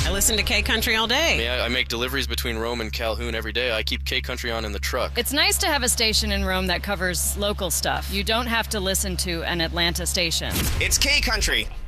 I listen to K Country all day. Yeah, I make deliveries between Rome and Calhoun every day. I keep K Country on in the truck. It's nice to have a station in Rome that covers local stuff. You don't have to listen to an Atlanta station. It's K Country.